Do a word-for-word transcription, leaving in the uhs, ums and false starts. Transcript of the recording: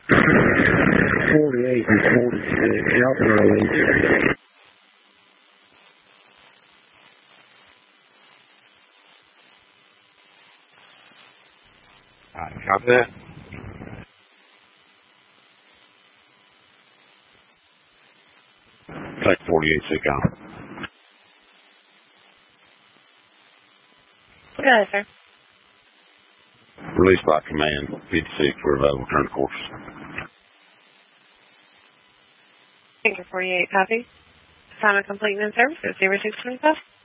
forty-eight and forty-six, y'all can release. Alright, copy that. Take forty-eight, sick on. Go ahead, sir. Release by command, fifty-six for available, turn course. Thank you, forty-eight, copy. Assignment complete and in service, zero six twenty-five.